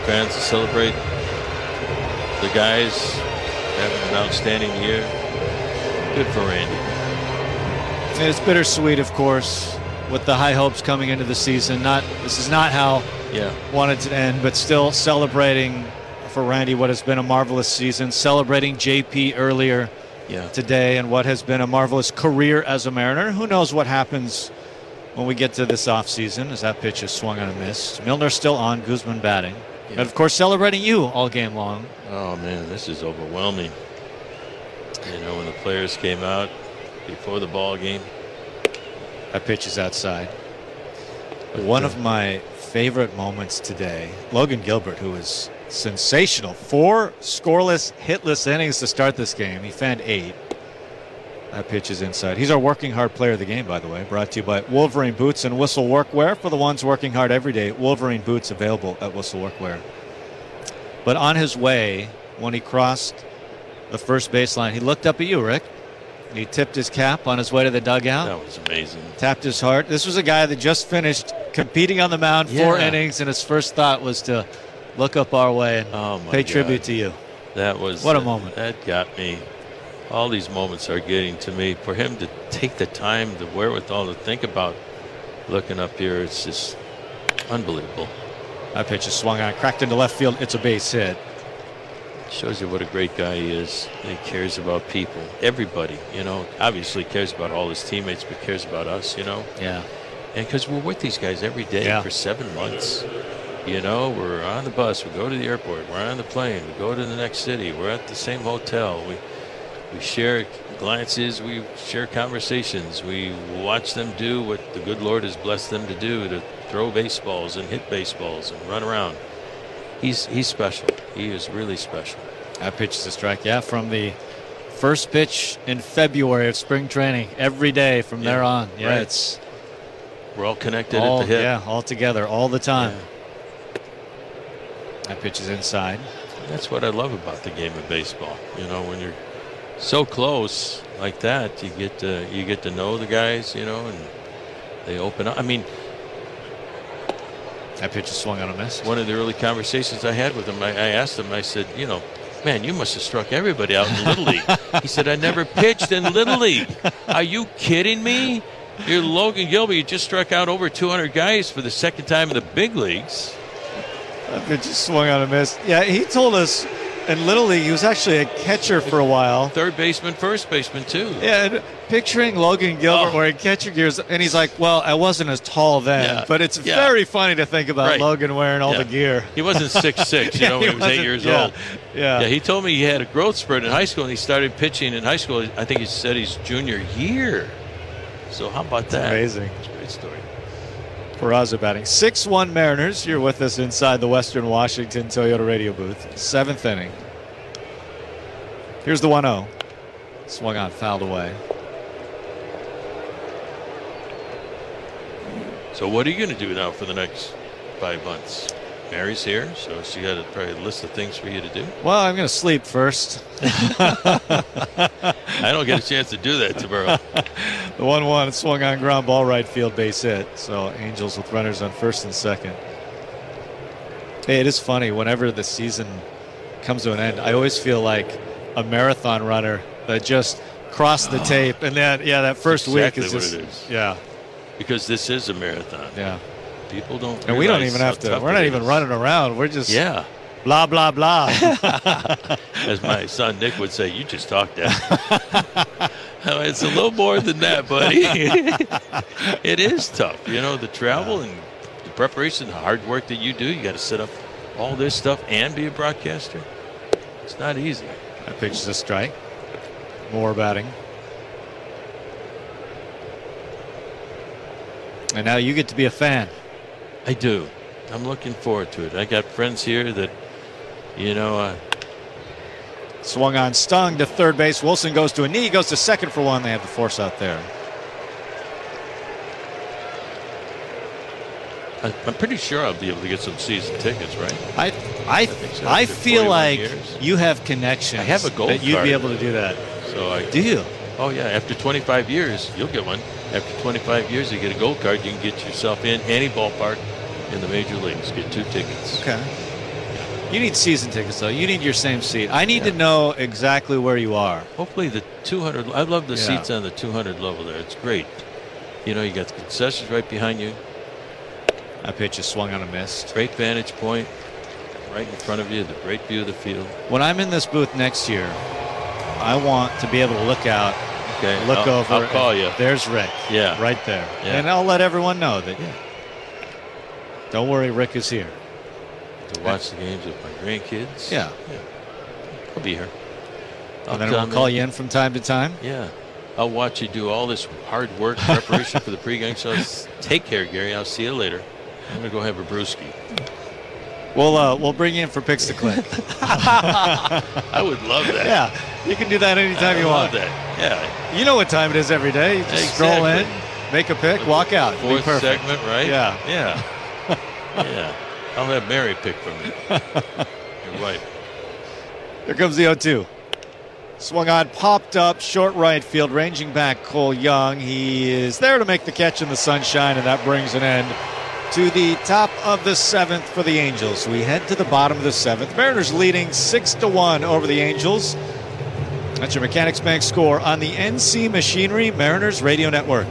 Fans to celebrate the guys having an outstanding year. Good for Randy. And it's bittersweet, of course, with the high hopes coming into the season. This is not how wanted to end, but still celebrating for Randy what has been a marvelous season, celebrating JP earlier today and what has been a marvelous career as a Mariner. Who knows what happens when we get to this offseason as that pitch is swung on a miss. Milner still on, Guzman batting. And, of course, celebrating you all game long. Oh, man, this is overwhelming. You know, when the players came out before the ball game. That pitch is outside. One of my favorite moments today, Logan Gilbert, who was sensational. 4 scoreless, hitless innings to start this game. He fanned 8. That pitch is inside. He's our working hard player of the game, by the way. Brought to you by Wolverine Boots and Whistle Workwear. For the ones working hard every day, Wolverine Boots available at Whistle Workwear. But on his way, when he crossed the first baseline, he looked up at you, Rick. He tipped his cap on his way to the dugout. That was amazing. Tapped his heart. This was a guy that just finished competing on the mound, 4 innings, and his first thought was to look up our way and pay tribute to you. That was what a moment. That got me. All these moments are getting to me. For him to take the time, the wherewithal to think about looking up here, it's just unbelievable. That pitch is swung on, cracked into left field. It's a base hit. Shows you what a great guy he is. He cares about people, everybody. You know, obviously cares about all his teammates, but cares about us. You know. Yeah. And because we're with these guys every day for 7 months. You know, we're on the bus. We go to the airport. We're on the plane. We go to the next city. We're at the same hotel. We share glances, we share conversations, we watch them do what the good Lord has blessed them to do, to throw baseballs and hit baseballs and run around. He's special. He is really special. That pitch is a strike, from the first pitch in February of spring training, every day from there on. Right. We're all connected at the hip. Yeah, all together, all the time. That pitch is inside. That's what I love about the game of baseball. You know, when you're so close like that, you get to know the guys, you know, and they open up. I mean, that pitch is swung on a miss. One of the early conversations I had with him, I asked him, I said, you know, man, you must have struck everybody out in Little League. He said, I never pitched in Little League. Are you kidding me? You're Logan Gilbert. You just struck out over 200 guys for the second time in the big leagues. That pitch is swung on a miss. Yeah, he told us in Little League, he was actually a catcher for a while. Third baseman, first baseman, too. Yeah, and picturing Logan Gilbert wearing catcher gears, and he's like, well, I wasn't as tall then. But it's very funny to think about Logan wearing all the gear. He wasn't 6'6", you know, when he was 8 years old. Yeah, he told me he had a growth spurt in high school, and he started pitching in high school. I think he said his junior year. So how about that? Amazing. It's a great story. Peraza batting. 6-1 Mariners. You're with us inside the Western Washington Toyota radio booth. 7th inning. Here's the 1-0. Swung on, fouled away. So what are you going to do now for the next 5 months? Mary's here, so she got probably a list of things for you to do. Well, I'm going to sleep first. I don't get a chance to do that tomorrow. The 1-1 swung on, ground ball, right field, base hit. So Angels with runners on first and second. Hey, it is funny. Whenever the season comes to an end, I always feel like a marathon runner that just crossed the tape. And then, that first week is just, what it is. Yeah. Because this is a marathon. Yeah. People don't. And we don't even have to. We're not even running around. We're just blah blah blah. As my son Nick would say, you just talk that. It's a little more than that, buddy. It is tough, you know, the travel and the preparation, the hard work that you do. You got to set up all this stuff and be a broadcaster. It's not easy. That pitch is a strike. More batting. And now you get to be a fan. I do. I'm looking forward to it. I got friends here that, you know. Swung on, stung to third base. Wilson goes to a knee, goes to second for one. They have the force out there. I'm pretty sure I'll be able to get some season tickets, right? I feel like you have connections. I have a gold that you'd card. be able to do that. So do you? Oh yeah. After 25 years, you'll get one. After 25 years, you get a gold card. You can get yourself in any ballpark in the major leagues. Get 2 tickets. Okay. You need season tickets, though. You need your same seat. I need to know exactly where you are. Hopefully the 200. I love the seats on the 200 level there. It's great. You know, you got the concessions right behind you. That pitch is swung on a miss. Great vantage point right in front of you. The great view of the field. When I'm in this booth next year, I want to be able to look out. Okay. Look over. I'll call you. There's Rick. Yeah. Right there. Yeah. And I'll let everyone know that. Yeah. Don't worry, Rick is here. To watch the games with my grandkids. Yeah. I'll be here. And then we'll call you in from time to time. Yeah. I'll watch you do all this hard work, preparation for the pregame shows. Take care, Gary. I'll see you later. I'm going to go have a brewski. We'll bring you in for Picks to Click. I would love that. Yeah. You can do that anytime you want. Love that. Yeah. You know what time it is every day. You just stroll in, make a pick, walk out. Fourth segment, right? Yeah. Yeah. Yeah. I'll have Mary pick from you. Your wife. Here comes the 0-2. Swung on, popped up, short right field, ranging back Cole Young. He is there to make the catch in the sunshine, and that brings an end to the top of the 7th for the Angels. We head to the bottom of the 7th. Mariners leading 6-1 over the Angels. That's your Mechanics Bank score on the NC Machinery Mariners Radio Network.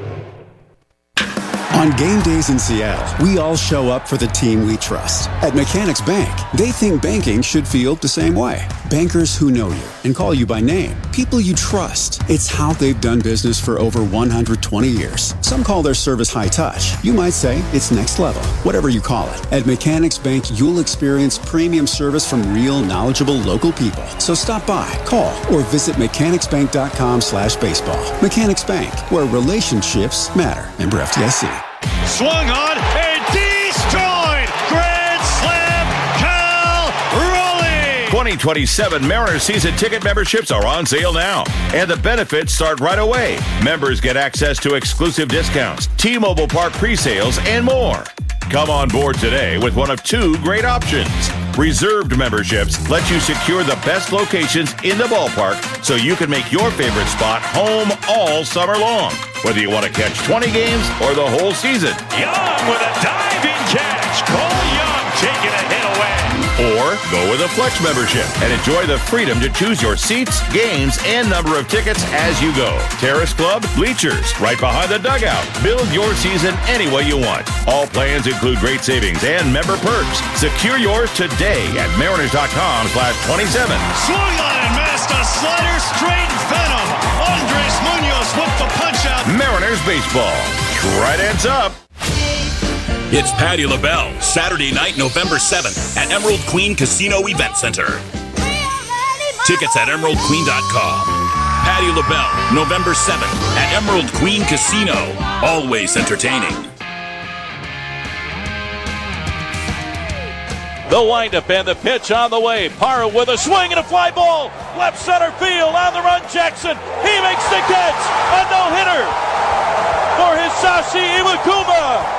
On game days in Seattle, we all show up for the team we trust. At Mechanics Bank, they think banking should feel the same way. Bankers who know you and call you by name. People you trust. It's how they've done business for over 120 years. Some call their service high touch. You might say it's next level. Whatever you call it. At Mechanics Bank, you'll experience premium service from real, knowledgeable local people. So stop by, call, or visit mechanicsbank.com/baseball. Mechanics Bank, where relationships matter. Member FDIC. Swung on and destroyed! Grand Slam, Cal Raleigh! 2027 Mariners season ticket memberships are on sale now, and the benefits start right away. Members get access to exclusive discounts, T-Mobile Park pre-sales, and more. Come on board today with one of two great options. Reserved memberships let you secure the best locations in the ballpark so you can make your favorite spot home all summer long. Whether you want to catch 20 games or the whole season. Young with a diving catch. Cole Young taking a hit away. Or go with a Flex membership and enjoy the freedom to choose your seats, games, and number of tickets as you go. Terrace Club, bleachers, right behind the dugout. Build your season any way you want. All plans include great savings and member perks. Secure yours today at mariners.com/27. Swung on and missed a slider straight venom. Andres Munoz with the punch out. Mariners baseball. Right hands up. It's Patti LaBelle, Saturday night, November 7th at Emerald Queen Casino Event Center. Tickets at emeraldqueen.com. Patti LaBelle, November 7th at Emerald Queen Casino. Always entertaining. The windup and the pitch on the way. Parra with a swing and a fly ball. Left center field on the run. Jackson. He makes the catch. A no-hitter for Hisashi Iwakuma.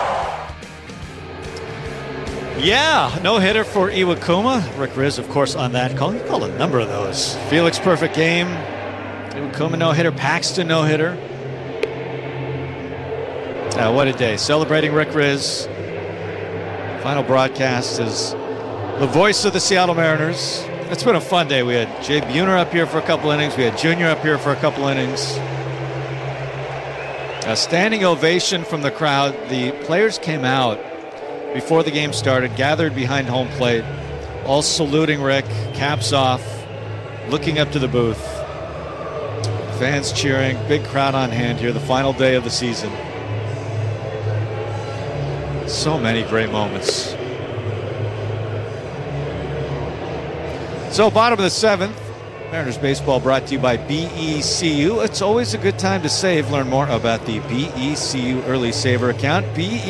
Yeah, no-hitter for Iwakuma. Rick Riz, of course, on that call. He called a number of those. Felix, perfect game. Iwakuma, no-hitter. Paxton, no-hitter. What a day. Celebrating Rick Riz. Final broadcast is the voice of the Seattle Mariners. It's been a fun day. We had Jay Buhner up here for a couple innings. We had Junior up here for a couple innings. A standing ovation from the crowd. The players came out before the game started, gathered behind home plate, all saluting Rick, caps off, looking up to the booth. Fans cheering, big crowd on hand here, the final day of the season. So many great moments. So bottom of the 7th, Mariners baseball brought to you by BECU. It's always a good time to save. Learn more about the BECU Early Saver account,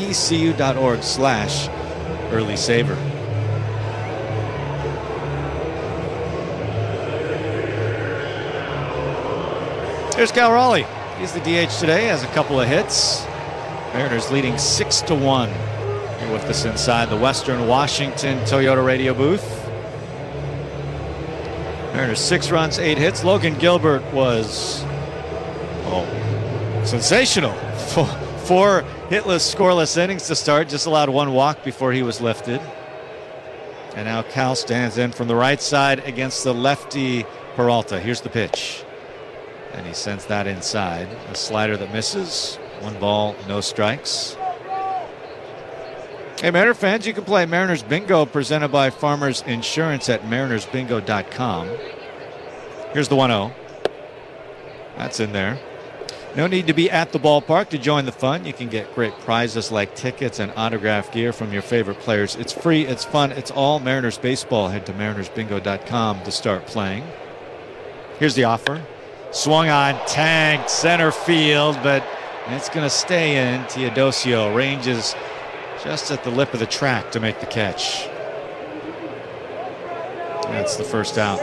becu.org/Early Saver. Here's Cal Raleigh. He's the DH today, has a couple of hits. Mariners leading 6-1. Here with us inside the Western Washington Toyota radio booth. Mariners 6 runs, 8 hits. Logan Gilbert was sensational. 4 hitless, scoreless innings to start. Just allowed 1 walk before he was lifted. And now Cal stands in from the right side against the lefty Peralta. Here's the pitch. And he sends that inside. A slider that misses. 1 ball, no strikes. Hey, Mariner fans, you can play Mariners Bingo presented by Farmers Insurance at marinersbingo.com. Here's the 1-0. That's in there. No need to be at the ballpark to join the fun. You can get great prizes like tickets and autographed gear from your favorite players. It's free, it's fun, it's all Mariners baseball. Head to marinersbingo.com to start playing. Here's the offer. Swung on, tanked, center field, but it's going to stay in. Teodosio ranges just at the lip of the track to make the catch. That's the first out.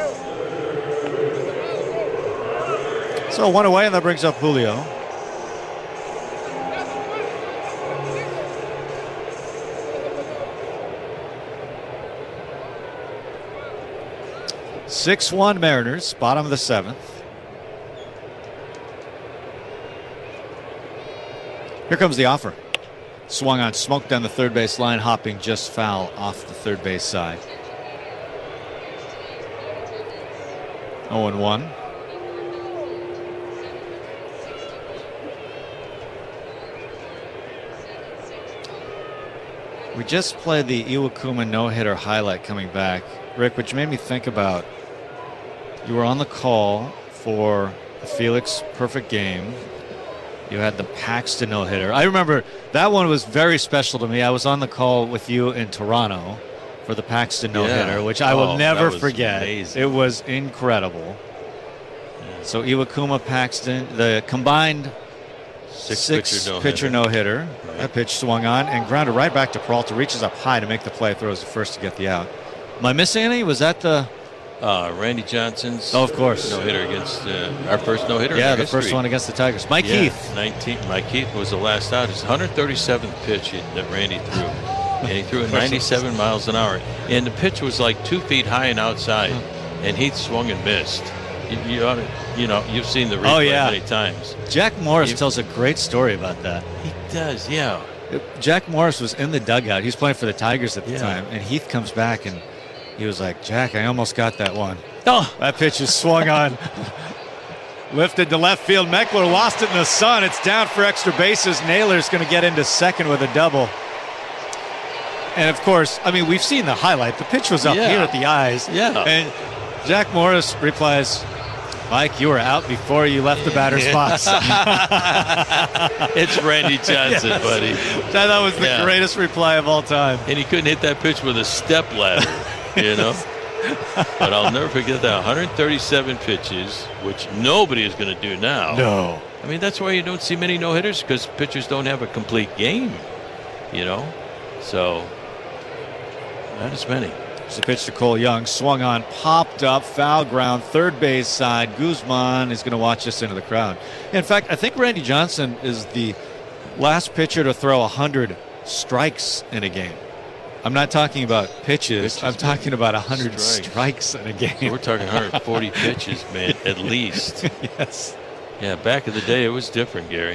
So 1 away, and that brings up Julio. (6-1) Mariners, bottom of the 7th. Here comes the offer. Swung on, smoked down the third base line, hopping just foul off the third base side. 0-1. We just played the Iwakuma no-hitter highlight coming back, Rick, which made me think about, you were on the call for the Felix perfect game. You had the Paxton no-hitter. I remember that one was very special to me. I was on the call with you in Toronto for the Paxton no-hitter, which I will never forget. Amazing. It was incredible. Yeah. So Iwakuma, Paxton, the combined six-pitcher no-hitter. Right. That pitch swung on and grounded right back to Peralta. Reaches up high to make the play, throws the first to get the out. Am I missing any? Was that the... Randy Johnson's of course no-hitter against our first no-hitter. Yeah, the first one against the Tigers. Mike Heath. Mike Heath was the last out. His 137th pitch that Randy threw. And he threw it 97 miles an hour. And the pitch was like 2 feet high and outside. And Heath swung and missed. You've seen the replay many times. Jack Morris tells a great story about that. He does, yeah. Jack Morris was in the dugout. He was playing for the Tigers at the time. And Heath comes back and he was like, Jack, I almost got that one. Oh, that pitch is swung on. Lifted to left field. Meckler lost it in the sun. It's down for extra bases. Naylor's going to get into second with a double. And, of course, I mean, we've seen the highlight. The pitch was up here at the eyes. Yeah. And Jack Morris replies, Mike, you were out before you left the batter's box. It's Randy Johnson, buddy. That was the greatest reply of all time. And he couldn't hit that pitch with a step ladder, But I'll never forget that 137 pitches, which nobody is going to do now. No. I mean, that's why you don't see many no-hitters, because pitchers don't have a complete game, So, not as many. There's a pitch to Cole Young. Swung on, popped up, foul ground, third base side. Guzman is going to watch this into the crowd. In fact, I think Randy Johnson is the last pitcher to throw 100 strikes in a game. I'm not talking about pitches. I'm talking about 100 strikes in a game. So we're talking 140 pitches, man, at least. Yes. Yeah, back in the day, it was different, Gary.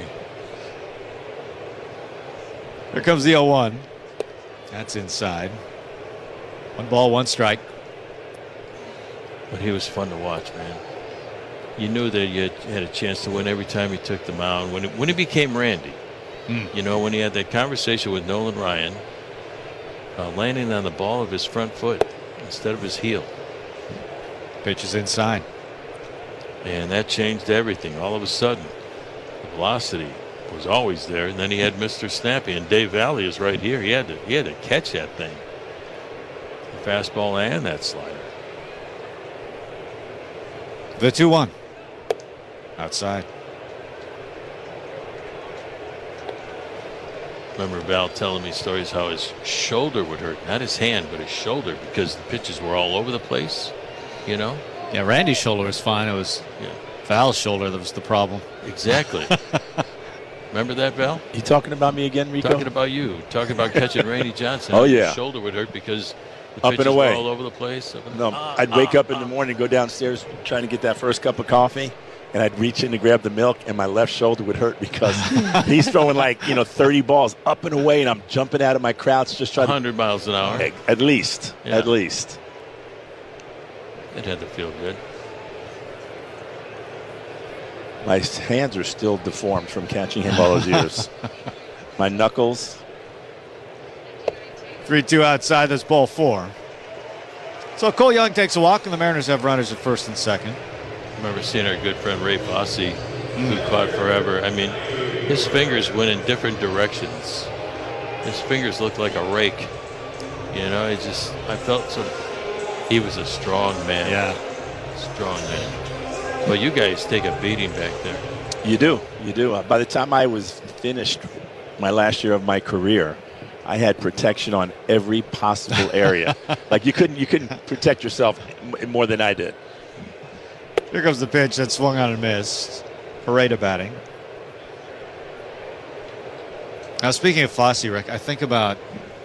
Here comes the 0-1. That's inside. 1 ball, 1 strike. But he was fun to watch, man. You knew that you had a chance to win every time he took the mound. When he became Randy, when he had that conversation with Nolan Ryan, landing on the ball of his front foot instead of his heel. Pitch is inside. And that changed everything. All of a sudden, the velocity was always there. And then he had Mr. Snappy, and Dave Valley is right here. He had to catch that thing. The fastball and that slider. The 2-1. Outside. Remember Val telling me stories how his shoulder would hurt, not his hand, but his shoulder, because the pitches were all over the place, Yeah, Randy's shoulder was fine. It was Val's shoulder that was the problem. Exactly. Remember that, Val? You talking about me again, Rico? Talking about you. Talking about catching Randy Johnson. Oh, yeah. His shoulder would hurt because the up pitches and away. were all over the place. I'd wake up in the morning, go downstairs, trying to get that first cup of coffee, and I'd reach in to grab the milk, and my left shoulder would hurt because he's throwing 30 balls up and away, and I'm jumping out of my crouch just trying 100 miles an hour. At least. Yeah. At least. It had to feel good. My hands are still deformed from catching him all those years. My knuckles. 3-2 outside. This ball 4. So Cole Young takes a walk, and the Mariners have runners at first and second. I remember seeing our good friend Ray Fosse, who caught forever. I mean, his fingers went in different directions. His fingers looked like a rake. I felt he was a strong man. Yeah. Strong man. But you guys take a beating back there. You do. By the time I was finished my last year of my career, I had protection on every possible area. You couldn't protect yourself more than I did. Here comes the pitch that swung on and missed. Pareda batting. Now, speaking of Fosse, Rick, I think about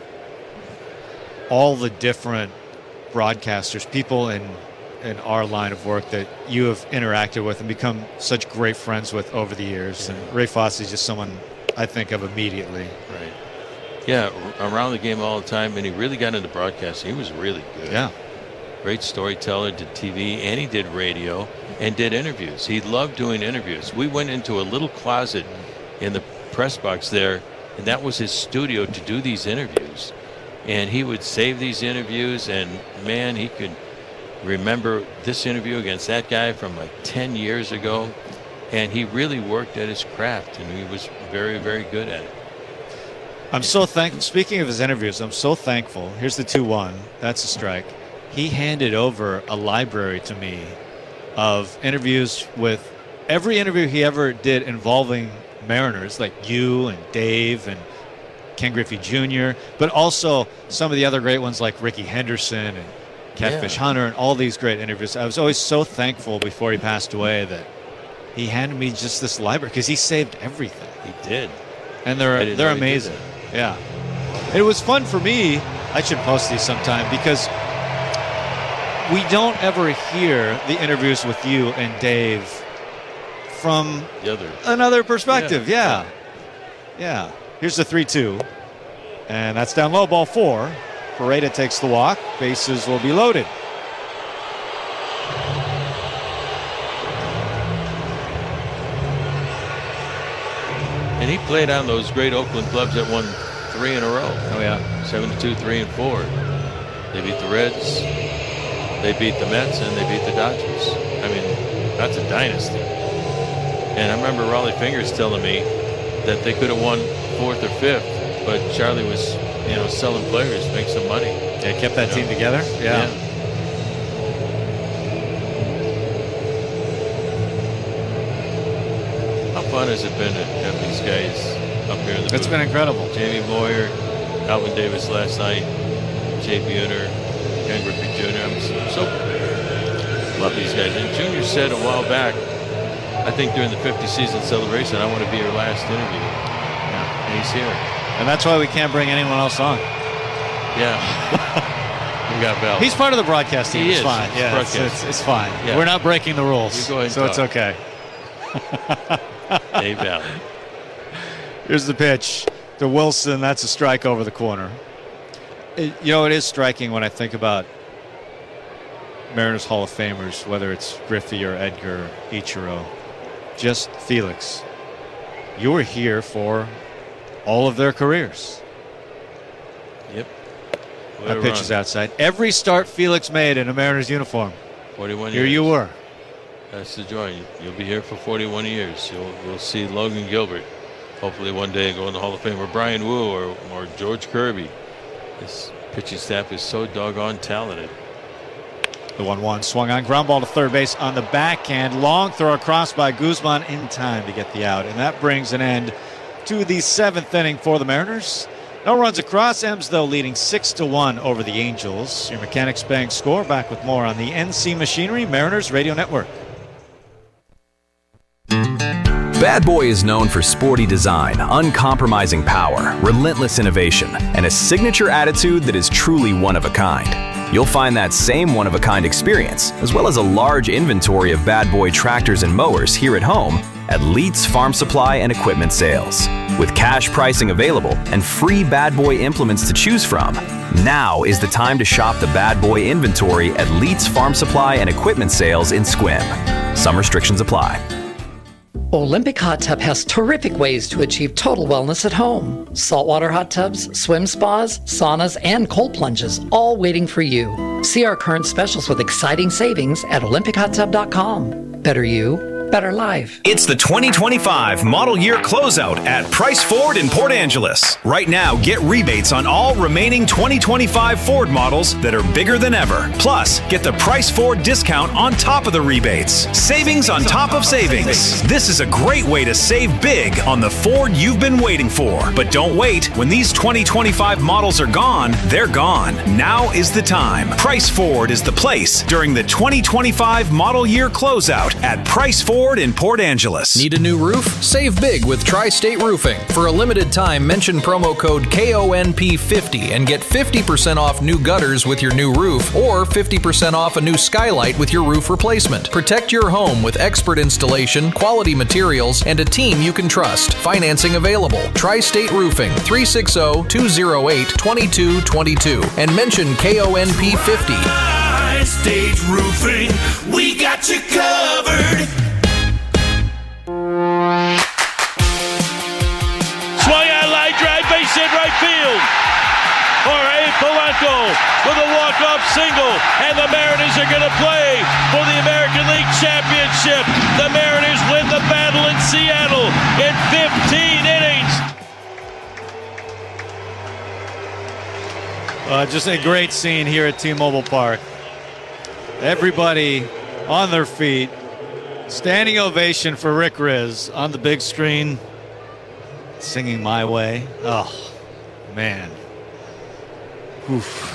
all the different broadcasters, people in our line of work that you have interacted with and become such great friends with over the years. Yeah. And Ray Fosse is just someone I think of immediately. Right. Yeah, around the game all the time, and he really got into broadcasting. He was really good. Yeah. Great storyteller, did TV, and he did radio, and did interviews. He loved doing interviews. We went into a little closet in the press box there, and that was his studio to do these interviews. And he would save these interviews, and, man, he could remember this interview against that guy from 10 years ago. And he really worked at his craft, and he was very, very good at it. I'm so thankful. Speaking of his interviews, I'm so thankful. Here's the 2-1. That's a strike. He handed over a library to me of interviews with every interview he ever did involving Mariners, like you and Dave and Ken Griffey Jr., but also some of the other great ones like Ricky Henderson and Catfish Hunter and all these great interviews. I was always so thankful before he passed away that he handed me just this library because he saved everything. He did. And they're amazing. Yeah. It was fun for me. I should post these sometime because we don't ever hear the interviews with you and Dave from another perspective. Yeah. Here's the 3-2. And that's down low, ball 4. Pareda takes the walk. Bases will be loaded. And he played on those great Oakland clubs that won 3 in a row. Oh, yeah. 7-2, 3 and 4. They beat the Reds, they beat the Mets, and they beat the Dodgers. I mean, that's a dynasty. And I remember Raleigh Fingers telling me that they could have won 4th or 5th, but Charlie was, selling players to make some money. Yeah, kept that team together. Yeah. How fun has it been to have these guys up here in the booth? It's been incredible. Jamie Moyer, Calvin Davis last night, Jay Buhner, Ken Griffey Jr. I'm so love these guys. And Junior said a while back, I think during the 50 season celebration, I want to be your last interview. Yeah. And he's here. And that's why we can't bring anyone else on. Yeah. We got Val. He's part of the broadcast team. It's fine. Yeah, it's fine. Yeah. We're not breaking the rules. You go ahead and so talk. It's okay. Dave Valley. Here's the pitch to Wilson. That's a strike over the corner. It is striking when I think about Mariners Hall of Famers, whether it's Griffey or Edgar, Ichiro, just Felix. You were here for all of their careers. Yep. That pitch is outside. Every start Felix made in a Mariners uniform. 41 Here years. You were. That's the joy. You'll be here for 41 years. You'll see Logan Gilbert hopefully one day go in the Hall of Fame, or Brian Wu or George Kirby. This pitching staff is so doggone talented. The 1-1 swung on, ground ball to third base on the backhand. Long throw across by Guzman in time to get the out. And that brings an end to the 7th inning for the Mariners. No runs across. M's, though, leading 6-1 over the Angels. Your Mechanics Bank score. Back with more on the NC Machinery Mariners Radio Network. Bad Boy is known for sporty design, uncompromising power, relentless innovation, and a signature attitude that is truly one of a kind. You'll find that same one-of-a-kind experience, as well as a large inventory of Bad Boy tractors and mowers here at home at Leeds Farm Supply and Equipment Sales. With cash pricing available and free Bad Boy implements to choose from, now is the time to shop the Bad Boy inventory at Leeds Farm Supply and Equipment Sales in Sequim. Some restrictions apply. Olympic Hot Tub has terrific ways to achieve total wellness at home. Saltwater hot tubs, swim spas, saunas, and cold plunges, all waiting for you. See our current specials with exciting savings at olympichottub.com. Better you, better life. It's the 2025 model year closeout at Price Ford in Port Angeles. Right now, get rebates on all remaining 2025 Ford models that are bigger than ever. Plus, get the Price Ford discount on top of the rebates. Savings on top of savings. This is a great way to save big on the Ford you've been waiting for. But don't wait. When these 2025 models are gone, they're gone. Now is the time. Price Ford is the place during the 2025 model year closeout at Price Ford in Port Angeles. Need a new roof? Save big with Tri-State Roofing. For a limited time, mention promo code KONP50 and get 50% off new gutters with your new roof or 50% off a new skylight with your roof replacement. Protect your home with expert installation, quality materials, and a team you can trust. Financing available. Tri-State Roofing, 360-208-2222 and mention KONP50. Tri-State Roofing, we got you covered. Swung out line drive, base hit right field. Jorge Polanco with a walk-off single, and the Mariners are going to play for the American League Championship. The Mariners win the battle in Seattle in 15 innings. Just a great scene here at T-Mobile Park. Everybody on their feet. Standing ovation for Rick Rizzs on the big screen. Singing My Way. Oh, man. Oof.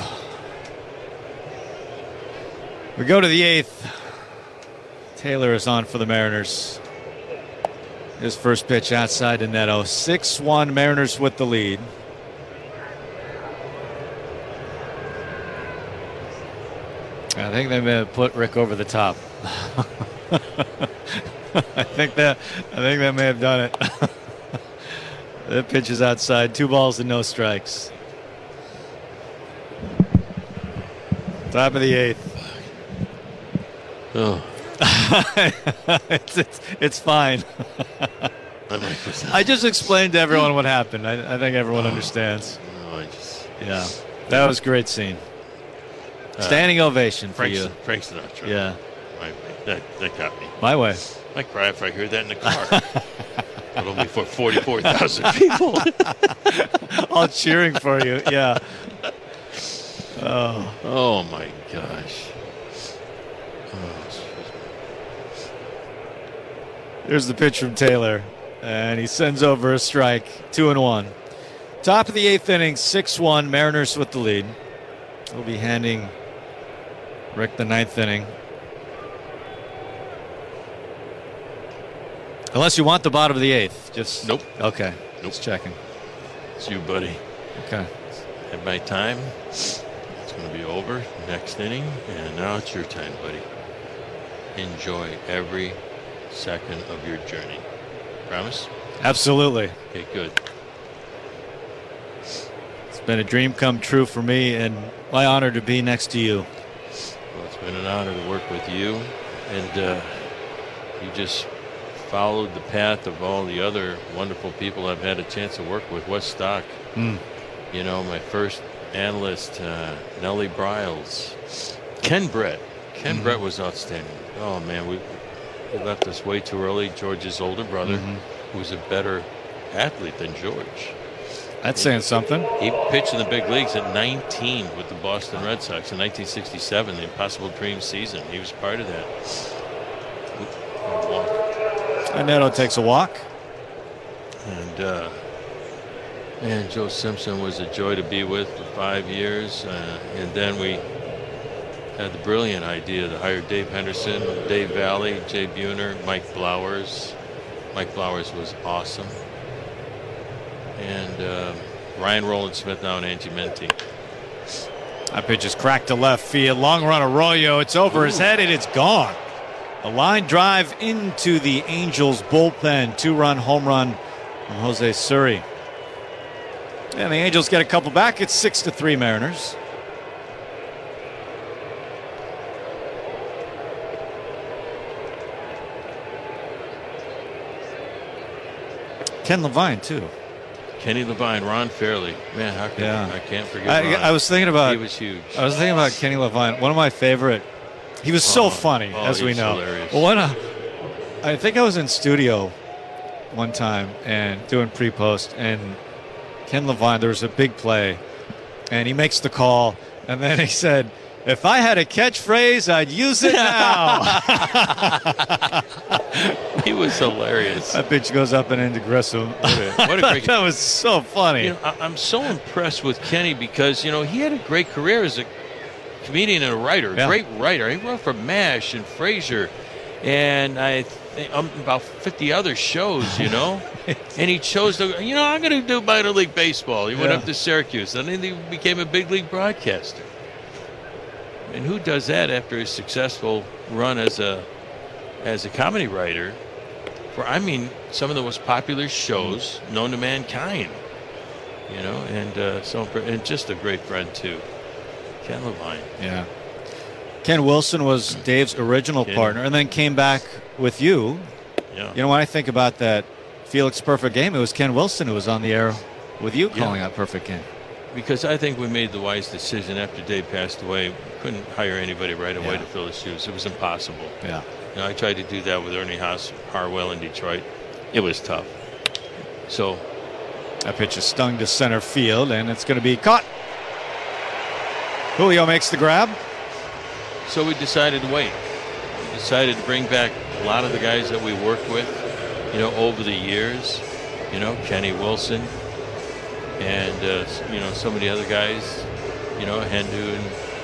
We go to the 8th. Taylor is on for the Mariners. His first pitch outside to Neto. 6-1 Mariners with the lead. I think they may have put Rick over the top. I think that may have done it. The pitch is outside. 2 balls and no strikes. Top of the 8th. Oh. it's fine. I just explained to everyone what happened. I think everyone understands. No, yeah, that was a great scene. Standing ovation for you. Frank Sinatra. Yeah. That got me. My way. I'd cry if I heard that in the car. But only for 44,000 people. All cheering for you, yeah. Oh my gosh. Here's the pitch from Taylor, and he sends over a strike. 2-1. Top of the 8th inning, 6-1. Mariners with the lead. We'll be handing Rick the 9th inning. Unless you want the bottom of the 8th. Just nope. Okay. Nope. Just checking. It's you, buddy. Okay. At my time, it's going to be over next inning, and now it's your time, buddy. Enjoy every second of your journey. Promise? Absolutely. Okay, good. It's been a dream come true for me, and my honor to be next to you. Well, it's been an honor to work with you, and you just followed the path of all the other wonderful people I've had a chance to work with. Wes Stock, you know, my first analyst, Nellie Bryles, Ken Brett. Ken Brett was outstanding. Oh man, he left us way too early. George's older brother, who was a better athlete than George. That's saying something. He pitched in the big leagues at 19 with the Boston Red Sox in 1967, the Impossible Dream season. He was part of that. And Neto takes a walk. And Joe Simpson was a joy to be with for 5 years. And then we had the brilliant idea to hire Dave Henderson, Dave Valley, Jay Buhner, Mike Blowers. Mike Blowers was awesome. And Ryan Rowland Smith now and Angie Menti. That pitch is cracked to left field. Long run Arroyo. It's over his head and it's gone. A line drive into the Angels bullpen. 2-run home run from Jose Suri. And the Angels get a couple back. It's 6-3 Mariners. Ken Levine, too. Kenny Levine, Ron Fairley. Man, how can I can't forget Ron. I was thinking about. He was huge. I was thinking about Kenny Levine. One of my favorite. He was so funny, as we know. Hilarious. Well, I think I was in studio one time and doing pre-post, and Ken Levine, there was a big play, and he makes the call, and then he said, "If I had a catchphrase, I'd use it now." He was hilarious. That pitch goes up and into Grissom. What a great. That was so funny. You know, I'm so impressed with Kenny because, you know, he had a great career as a comedian and a writer, great writer. He wrote for MASH and Frasier, and I think about 50 other shows, you know. And he chose to, you know, I'm going to do minor league baseball. He went up to Syracuse, and then he became a big league broadcaster. And who does that after a successful run as a comedy writer for, I mean, some of the most popular shows known to mankind, you know, and just a great friend too, Ken Levine. Yeah. Ken Wilson was Dave's original partner, and then came back with you. Yeah. You know, when I think about that Felix Perfect Game, it was Ken Wilson who was on the air with you calling out Perfect Game. Because I think we made the wise decision after Dave passed away. We couldn't hire anybody right away to fill his shoes. It was impossible. Yeah. You know, I tried to do that with Ernie Harwell in Detroit. It was tough. So that pitch is stung to center field, and it's going to be caught. Julio makes the grab. So we decided to wait. We decided to bring back a lot of the guys that we worked with, you know, over the years. You know, Kenny Wilson. And, you know, some of the other guys, you know, Hendu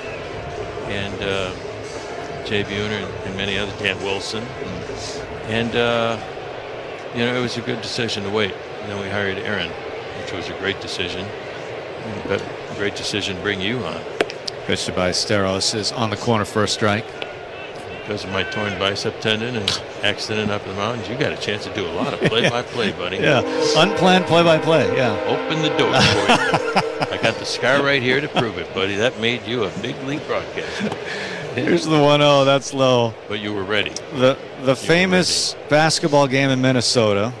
and Jay Buhner and many others, Dan Wilson. And, you know, it was a good decision to wait. And then we hired Aaron, which was a great decision. But a great decision to bring you on. Pitch to Ballesteros is on the corner for a strike. Because of my torn bicep tendon and accident up in the mountains, you got a chance to do a lot of play-by-play, buddy. Yeah, unplanned play-by-play, yeah. Open the door for you. I got the scar right here to prove it, buddy. That made you a big league broadcaster. Here's the 1-0, that's low. But you were ready. The famous basketball game in Minnesota.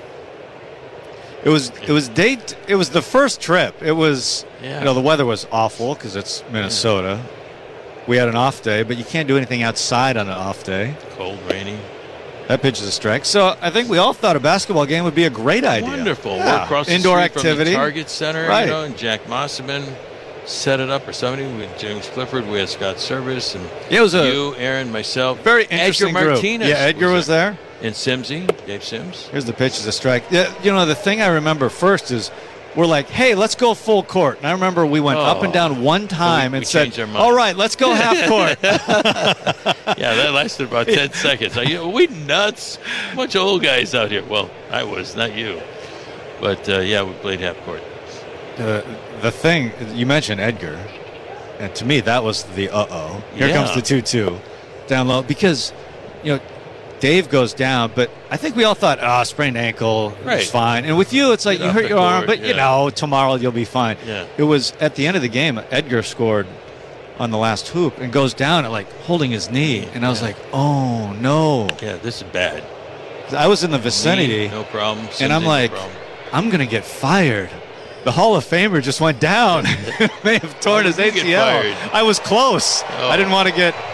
It was the first trip. It was, you know, the weather was awful because it's Minnesota. Yeah. We had an off day, but you can't do anything outside on an off day. Cold, rainy. That pitch is a strike. So I think we all thought a basketball game would be a great idea. Wonderful. Yeah. We're across the indoor street activity from the Target Center, right. You know, and Jack Mosselman set it up or somebody with James Clifford. We had Scott Service and it was you, Aaron, myself. Very interesting Edgar group. Martinez. Yeah, Edgar was there. And Simsy, Dave Sims. Here's the pitch is a strike. Yeah, you know, the thing I remember first is we're like, hey, let's go full court. And I remember we went up and down one time and said, all right, let's go half court. Yeah, that lasted about 10 seconds. Are we nuts? A bunch of old guys out here. Well, I was, not you. But, yeah, we played half court. The thing, you mentioned Edgar. And to me, that was the uh-oh. Here comes the 2-2 down low. Because, you know, Dave goes down, but I think we all thought, sprained ankle, it's fine. And with you, it's like you hurt your arm, but, you know, tomorrow you'll be fine. Yeah. It was at the end of the game, Edgar scored on the last hoop and goes down and, like, holding his knee. And I was like, oh, no. Yeah, this is bad. I was in the vicinity. No problem. And I'm like, I'm going to get fired. The Hall of Famer just went down. May have torn his ACL. I was close. Oh. I didn't want to get.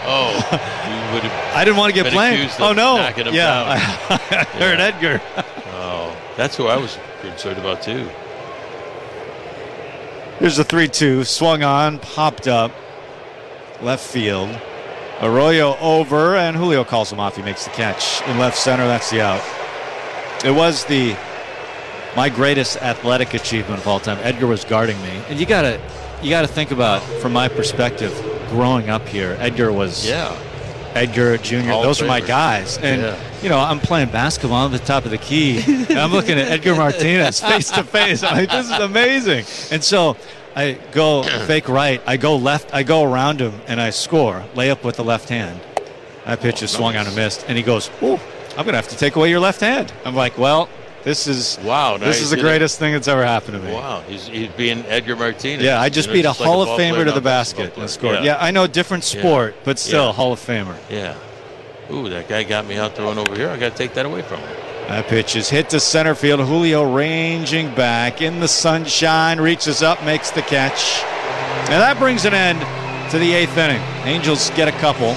I didn't want to get blamed. Oh no! Yeah, I heard Edgar. Oh, that's who I was concerned about too. Here's the 3-2. Swung on, popped up, left field. Arroyo over, and Julio calls him off. He makes the catch in left center. That's the out. It was my greatest athletic achievement of all time. Edgar was guarding me, and you gotta think about, from my perspective, growing up here. Edgar was Edgar Jr. Those are my guys, and you know, I'm playing basketball at the top of the key, and I'm looking at Edgar Martinez face to face. I'm like, this is amazing. And so I go fake right. I go left. I go around him, and I score. Layup with the left hand. That pitch is swung on and missed. And he goes, "Ooh, I'm going to have to take away your left hand." I'm like, well, this is the greatest thing that's ever happened to me. Wow, he's being Edgar Martinez. Yeah, I just beat a Hall of Famer to the basket and scored. Yeah, I know, different sport, but still Hall of Famer. Yeah. Ooh, that guy got me out throwing over here. I got to take that away from him. That pitch is hit to center field. Julio ranging back in the sunshine, reaches up, makes the catch. And that brings an end to the 8th inning. Angels get a couple.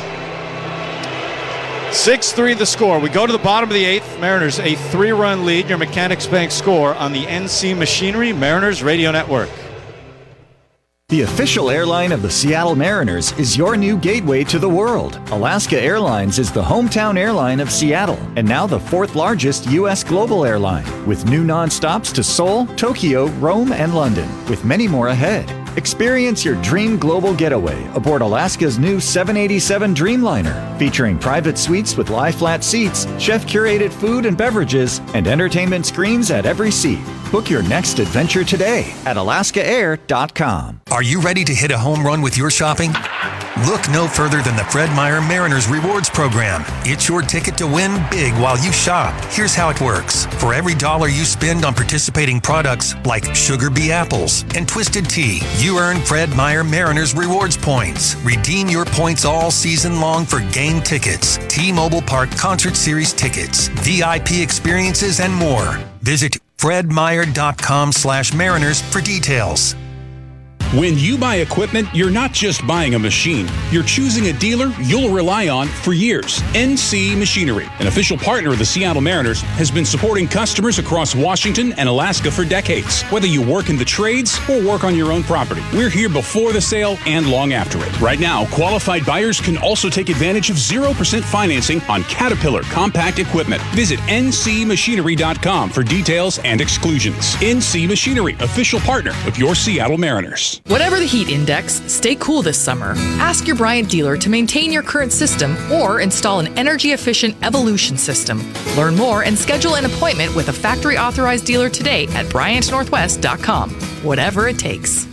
6-3 the score. We go to the bottom of the 8th. Mariners a 3-run lead. Your Mechanics Bank score on the NC Machinery Mariners Radio Network. The official airline of the Seattle Mariners is your new gateway to the world. Alaska Airlines is the hometown airline of Seattle and now the 4th largest U.S. global airline, with new nonstops to Seoul, Tokyo, Rome, and London, with many more ahead. Experience your dream global getaway aboard Alaska's new 787 Dreamliner, featuring private suites with lie-flat seats, chef-curated food and beverages, and entertainment screens at every seat. Book your next adventure today at alaskaair.com. Are you ready to hit a home run with your shopping? Look no further than the Fred Meyer Mariners Rewards Program. It's your ticket to win big while you shop. Here's how it works. For every $1 you spend on participating products like Sugar Bee Apples and Twisted Tea, you earn Fred Meyer Mariners Rewards points. Redeem your points all season long for game tickets, T-Mobile Park Concert Series tickets, VIP experiences, and more. Visit fredmeyer.com/Mariners for details. When you buy equipment, you're not just buying a machine. You're choosing a dealer you'll rely on for years. NC Machinery, an official partner of the Seattle Mariners, has been supporting customers across Washington and Alaska for decades. Whether you work in the trades or work on your own property, we're here before the sale and long after it. Right now, qualified buyers can also take advantage of 0% financing on Caterpillar compact equipment. Visit ncmachinery.com for details and exclusions. NC Machinery, official partner of your Seattle Mariners. Whatever the heat index, stay cool this summer. Ask your Bryant dealer to maintain your current system or install an energy-efficient Evolution system. Learn more and schedule an appointment with a factory-authorized dealer today at BryantNorthwest.com. Whatever it takes.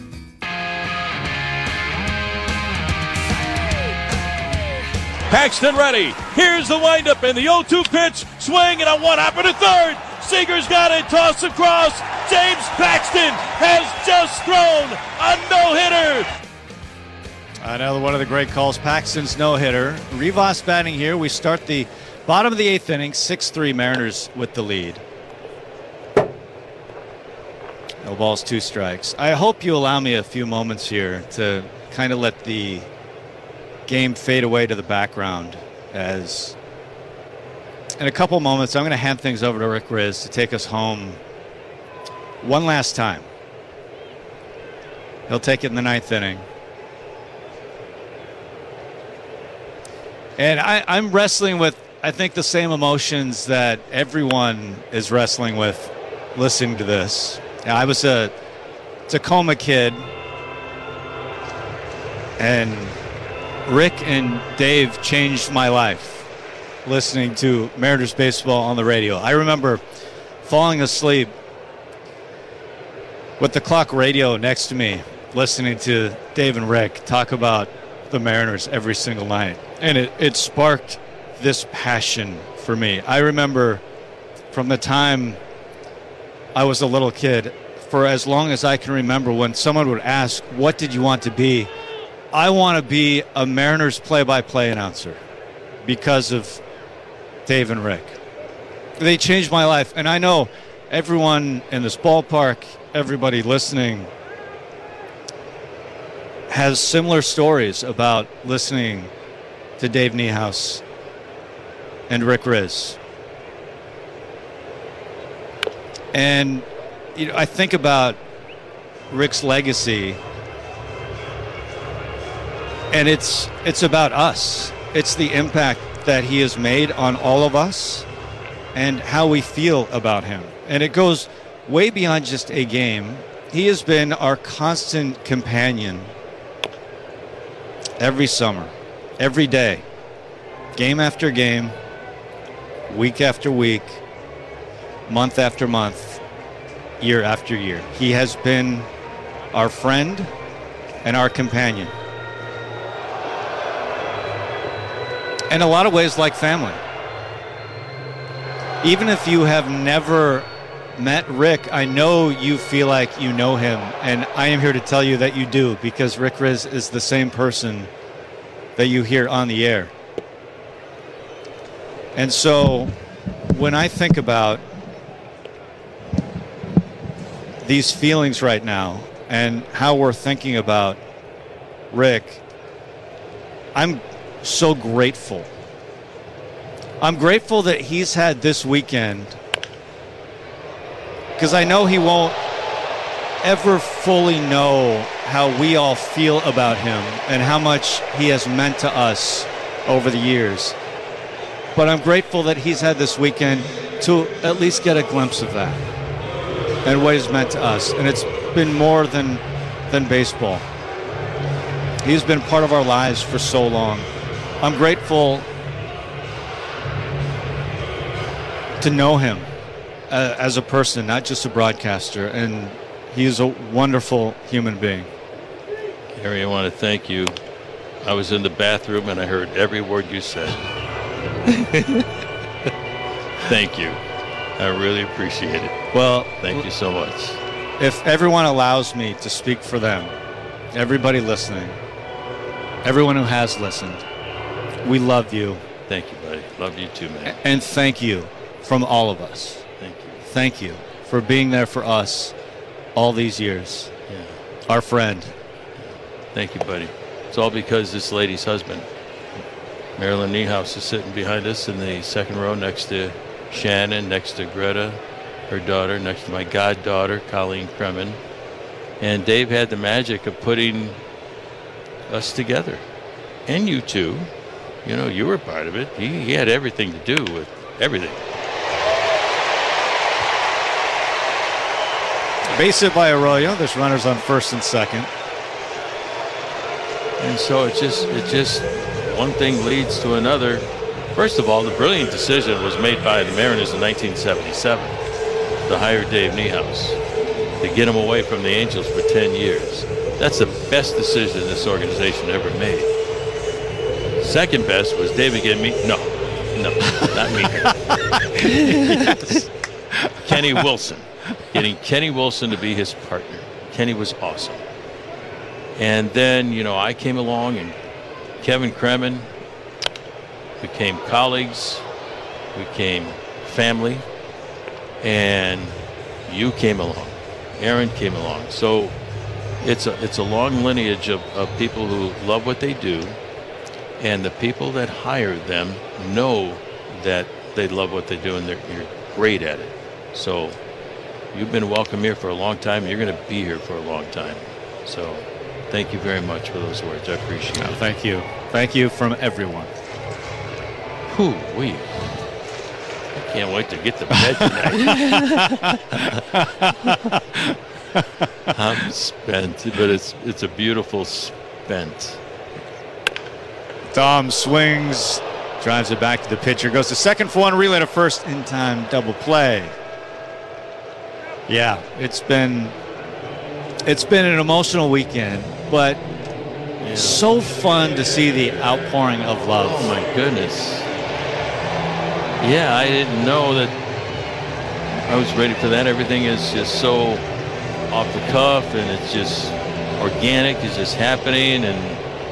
Paxton ready. Here's the windup and the 0-2 pitch. Swing and a one hopper to third. Seager's got it. Toss across. James Paxton has just thrown a no-hitter. Another one of the great calls, Paxton's no-hitter. Rivas batting here. We start the bottom of the 8th inning. 6-3 Mariners with the lead. No balls, 2 strikes. I hope you allow me a few moments here to kind of let the game fade away to the background, as in a couple moments I'm going to hand things over to Rick Rizzs to take us home one last time. He'll take it in the 9th inning. And I'm wrestling with, I think, the same emotions that everyone is wrestling with listening to this. I was a Tacoma kid, and Rick and Dave changed my life listening to Mariners baseball on the radio. I remember falling asleep with the clock radio next to me, listening to Dave and Rick talk about the Mariners every single night. And it sparked this passion for me. I remember from the time I was a little kid, for as long as I can remember, when someone would ask, what did you want to be? I want to be a Mariners play-by-play announcer because of Dave and Rick. They changed my life. And I know everyone in this ballpark, everybody listening, has similar stories about listening to Dave Niehaus and Rick Rizzs. And I think about Rick's legacy, and it's about us. It's the impact that he has made on all of us and how we feel about him. And it goes way beyond just a game. He has been our constant companion every summer, every day, game after game, week after week, month after month, year after year. He has been our friend, and our companion. In a lot of ways, like family. Even if you have never met Rick, I know you feel like you know him, and I am here to tell you that you do, because Rick Rizzs is the same person that you hear on the air. And so when I think about these feelings right now and how we're thinking about Rick, I'm so grateful. I'm grateful that he's had this weekend, because I know he won't ever fully know how we all feel about him and how much he has meant to us over the years. But I'm grateful that he's had this weekend to at least get a glimpse of that and what he's meant to us. And it's been more than baseball. He's been part of our lives for so long. I'm grateful to know him as a person, not just a broadcaster, and he is a wonderful human being. Gary, I want to thank you. I was in the bathroom and I heard every word you said. Thank you. I really appreciate it. Well, thank you so much. If everyone allows me to speak for them, everybody listening, everyone who has listened, we love you. Thank you, buddy. Love you too, man. And thank you from all of us. Thank you. Thank you for being there for us all these years. Yeah. Our friend. Thank you, buddy. It's all because this lady's husband, Marilyn Niehaus, is sitting behind us in the second row next to Shannon, next to Greta, her daughter, next to my goddaughter, Colleen Kremen. And Dave had the magic of putting us together. And you two, you know, you were part of it. He had everything to do with everything. Base hit by Arroyo. There's runners on first and second. And so it just one thing leads to another. First of all, the brilliant decision was made by the Mariners in 1977 to hire Dave Niehaus to get him away from the Angels for 10 years. That's the best decision this organization ever made. Second best was David getting me. No, not me. Yes. Kenny Wilson. Getting Kenny Wilson to be his partner. Kenny was awesome. And then, you know, I came along and Kevin Kremen became colleagues, became family, and you came along. Aaron came along. So it's a long lineage of people who love what they do, and the people that hire them know that they love what they do and you're great at it. So you've been welcome here for a long time. You're going to be here for a long time. So thank you very much for those words. I appreciate it. Thank you. Thank you from everyone. Hoo-wee. I can't wait to get to bed tonight. I'm spent, but it's a beautiful spent. Dom swings, drives it back to the pitcher, goes to second for one, relay to first, in time, double play. Yeah, it's been an emotional weekend, but so fun to see the outpouring of love. Oh my goodness. Yeah, I didn't know that I was ready for that. Everything is just so off the cuff, and it's just organic. It's just happening, and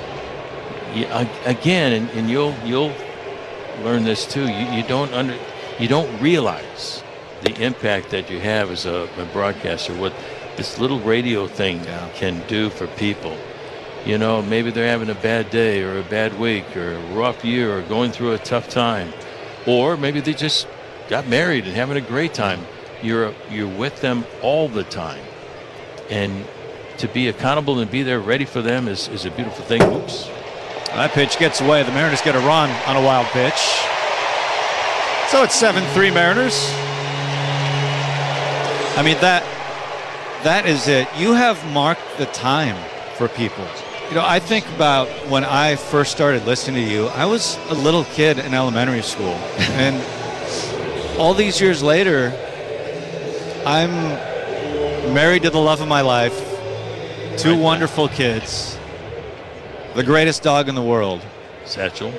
again, and you'll learn this too. You don't realize the impact that you have as a broadcaster. What this little radio thing can do for people. You know, maybe they're having a bad day or a bad week or a rough year or going through a tough time, or maybe they just got married and having a great time. You're with them all the time, and to be accountable and be there ready for them is a beautiful thing. Oops. That pitch gets away. The Mariners get a run on a wild pitch. So it's 7-3 Mariners. I mean, that is it. You have marked the time for people. You know, I think about when I first started listening to you, I was a little kid in elementary school. And all these years later, I'm married to the love of my life. Two wonderful kids. The greatest dog in the world. Satchel.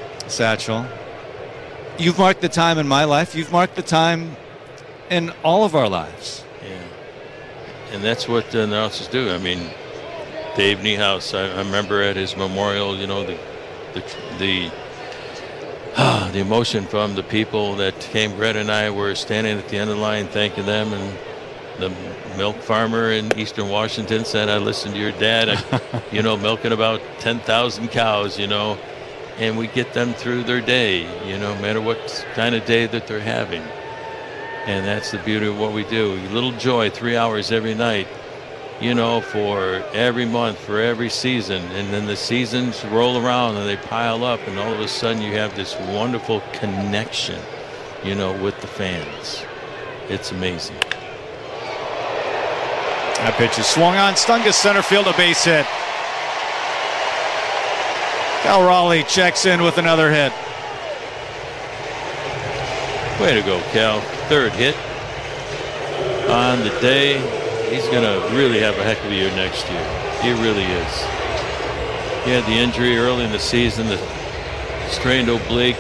You've marked the time in my life. You've marked the time in all of our lives. Yeah. And that's what the announcers do. I mean, Dave Niehaus, I remember at his memorial, the emotion from the people that came. Brett and I were standing at the end of the line thanking them, and the milk farmer in Eastern Washington said, I listened to your dad, milking about 10,000 cows, and we get them through their day, no matter what kind of day that they're having. And that's the beauty of what we do. Little joy, 3 hours every night, for every month, for every season. And then the seasons roll around and they pile up, and all of a sudden you have this wonderful connection, with the fans. It's amazing. That pitch is swung on, stung to center field, a base hit. Cal Raleigh checks in with another hit. Way to go, Cal. Third hit on the day. He's going to really have a heck of a year next year. He really is. He had the injury early in the season, the strained oblique.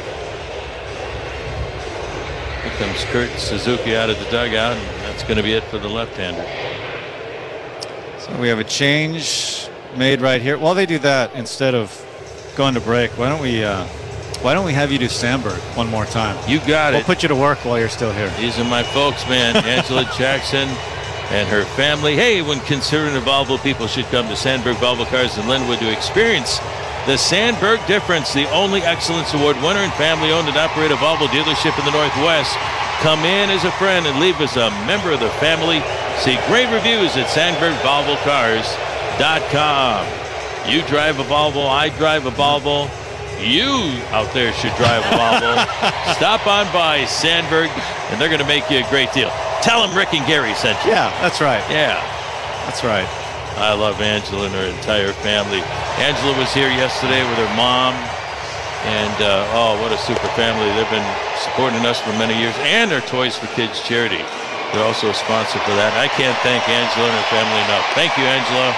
Here comes Kurt Suzuki out of the dugout, and that's going to be it for the left-hander. So we have a change made right here. While they do that, instead of going to break, why don't we have you do Sandberg one more time? You got it. We'll put you to work while you're still here. These are my folks, man. Angela Jackson and her family. Hey, when considering a Volvo, people should come to Sandberg Volvo Cars in Linwood to experience the Sandberg difference, the only Excellence Award winner and family-owned and operated Volvo dealership in the Northwest. Come in as a friend and leave as a member of the family. See great reviews at SandbergVolvoCars.com. You drive a Volvo, I drive a Volvo. You out there should drive a Volvo. Stop on by Sandberg, and they're going to make you a great deal. Tell them Rick and Gary sent you. Yeah, that's right. Yeah. That's right. I love Angela and her entire family. Angela was here yesterday with her mom, and what a super family. They've been supporting us for many years, and their Toys for Kids charity. They're also a sponsor for that. I can't thank Angela and her family enough. Thank you, Angela.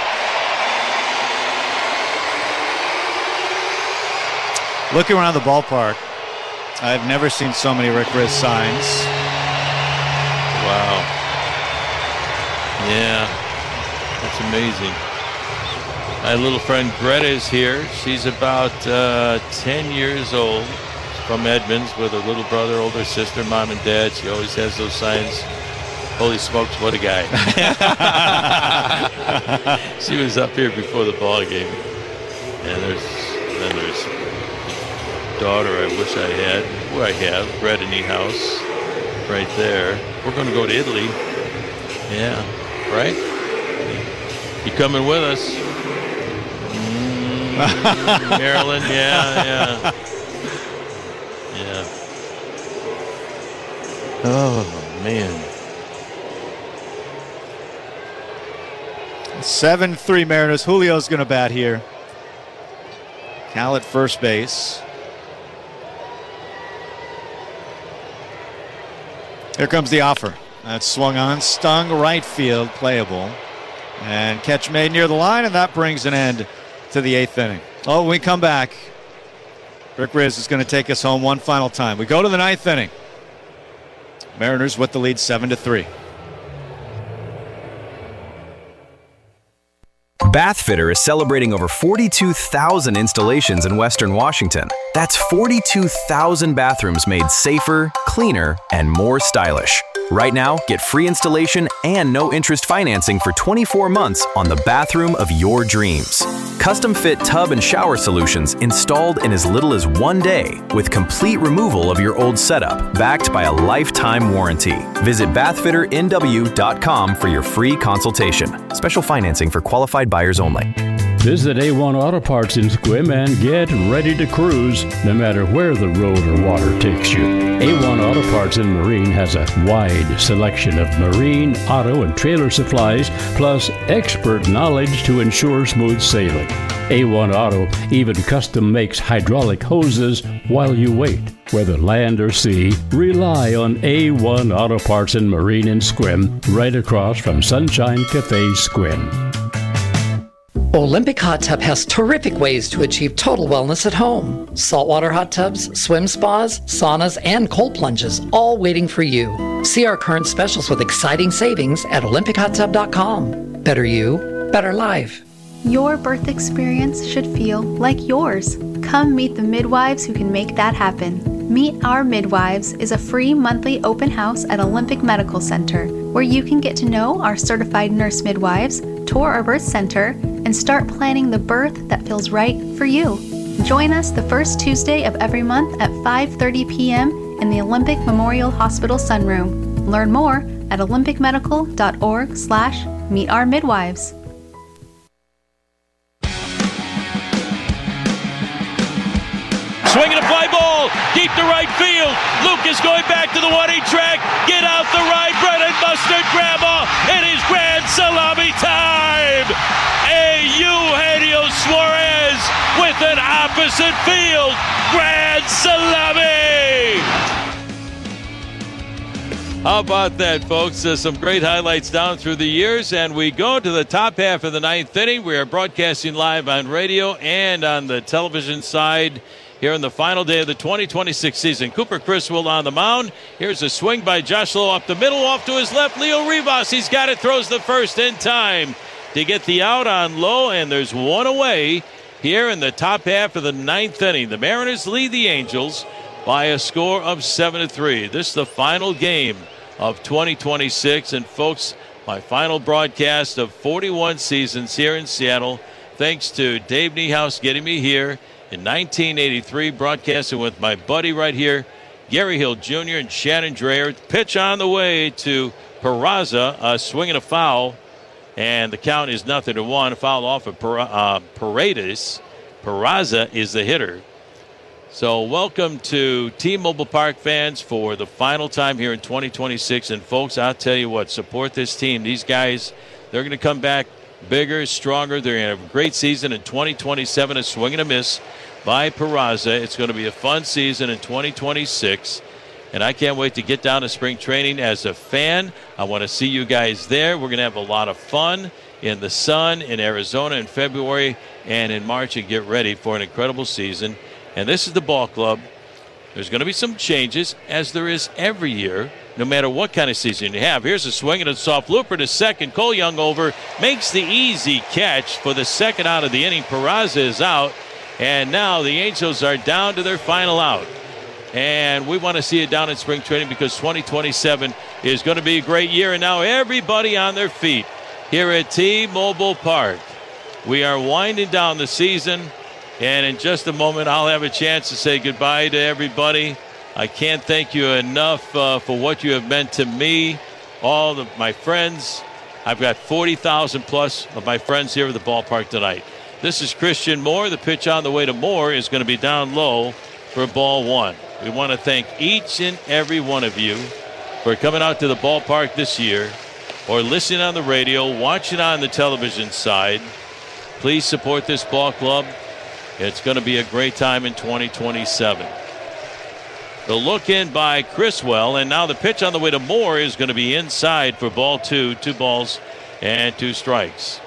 Looking around the ballpark, I've never seen so many Rick Rizzs signs. Wow. Yeah, that's amazing. My little friend Greta is here. She's about 10 years old. She's from Edmonds with her little brother, older sister, mom and dad. She always has those signs. Holy smokes, what a guy. She was up here before the ball game. And there's daughter I wish I had, who I have, Brett and Niehaus, right there. We're going to go to Italy. Yeah, right? You coming with us? Maryland, yeah. Oh, man. 7-3 Mariners. Julio's going to bat here. Cal at first base. Here comes the offer. That's swung on, stung right field, playable. And catch made near the line, and that brings an end to the 8th inning. Oh, when we come back, Rick Rizzs is going to take us home one final time. We go to the 9th inning. Mariners with the lead 7-3. Bathfitter is celebrating over 42,000 installations in Western Washington. That's 42,000 bathrooms made safer, cleaner, and more stylish. Right now, get free installation and no-interest financing for 24 months on the bathroom of your dreams. Custom-fit tub and shower solutions installed in as little as 1 day with complete removal of your old setup, backed by a lifetime warranty. Visit bathfitternw.com for your free consultation. Special financing for qualified buyers only. Visit A1 Auto Parts in Sequim and get ready to cruise no matter where the road or water takes you. A1 Auto Parts in Marine has a wide selection of marine, auto, and trailer supplies, plus expert knowledge to ensure smooth sailing. A1 Auto even custom makes hydraulic hoses while you wait. Whether land or sea, rely on A1 Auto Parts in Marine in Sequim, right across from Sunshine Cafe Sequim. Olympic Hot Tub has terrific ways to achieve total wellness at home. Saltwater hot tubs, swim spas, saunas, and cold plunges, all waiting for you. See our current specials with exciting savings at OlympicHotTub.com. Better you, better life. Your birth experience should feel like yours. Come meet the midwives who can make that happen. Meet Our Midwives is a free monthly open house at Olympic Medical Center, where you can get to know our certified nurse midwives, tour our birth center, and start planning the birth that feels right for you. Join us the first Tuesday of every month at 5:30 p.m. in the Olympic Memorial Hospital Sunroom. Learn more at olympicmedical.org/meetourmidwives. Swinging a fly ball, deep to right field. Lucas going back to the 1-8 track. Get out the right, bread and mustard grandma. It is grand salami time. Eugenio Suarez with an opposite field grand salami. How about that, folks? Some great highlights down through the years, and we go to the top half of the ninth inning. We are broadcasting live on radio and on the television side here in the final day of the 2026 season. Cooper Criswell on the mound. Here's a swing by Josh Lowe up the middle, off to his left. Leo Rivas, he's got it, throws the first in time to get the out on Lowe, and there's one away here in the top half of the ninth inning. The Mariners lead the Angels by a score of 7-3. This is the final game of 2026, and folks, my final broadcast of 41 seasons here in Seattle. Thanks to Dave Niehaus getting me here in 1983, broadcasting with my buddy right here, Gary Hill Jr. and Shannon Drayer. Pitch on the way to Peraza, a swing and a foul, and the count is 0-1. A foul off of Paredes. Peraza is the hitter. So welcome to T-Mobile Park fans for the final time here in 2026. And folks, I'll tell you what, support this team. These guys, they're going to come back bigger, stronger. They're going to have a great season in 2027. A swing and a miss by Peraza. It's going to be a fun season in 2026. And I can't wait to get down to spring training as a fan. I want to see you guys there. We're going to have a lot of fun in the sun in Arizona in February and in March, and get ready for an incredible season. And this is the ball club. There's going to be some changes, as there is every year, no matter what kind of season you have. Here's a swing and a soft looper to second. Cole Young over, makes the easy catch for the second out of the inning. Peraza is out, and now the Angels are down to their final out. And we want to see it down in spring training, because 2027 is going to be a great year. And now everybody on their feet here at T-Mobile Park. We are winding down the season. And in just a moment, I'll have a chance to say goodbye to everybody. I can't thank you enough for what you have meant to me, all of my friends. I've got 40,000 plus of my friends here at the ballpark tonight. This is Christian Moore. The pitch on the way to Moore is going to be down low for ball one. We want to thank each and every one of you for coming out to the ballpark this year, or listening on the radio, watching on the television side. Please support this ball club. It's going to be a great time in 2027. The look in by Criswell, and now the pitch on the way to Moore is going to be inside for ball two. 2 balls and 2 strikes.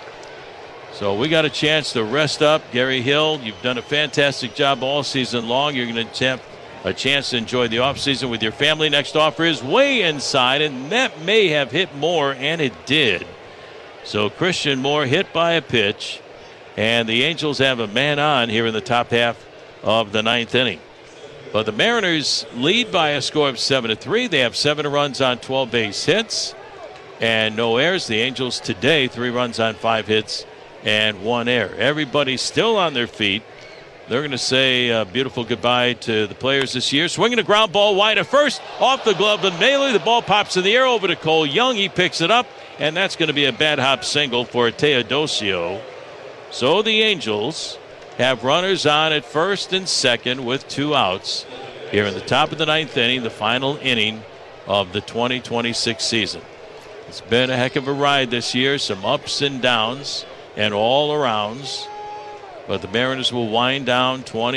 So we got a chance to rest up. Gary Hill, you've done a fantastic job all season long. You're going to have a chance to enjoy the offseason with your family. Next offer is way inside, and that may have hit Moore, and it did. So Christian Moore hit by a pitch. And the Angels have a man on here in the top half of the ninth inning. But the Mariners lead by a score of 7-3. They have 7 runs on 12 base hits and no errors. The Angels today, 3 runs on 5 hits and 1 error. Everybody's still on their feet. They're going to say a beautiful goodbye to the players this year. Swinging a ground ball wide at first, off the glove of Naylor. The ball pops in the air over to Cole Young. He picks it up, and that's going to be a bad hop single for Teodosio. So the Angels have runners on at first and second with 2 outs here in the top of the ninth inning, the final inning of the 2026 season. It's been a heck of a ride this year, some ups and downs and all arounds. But the Mariners will wind down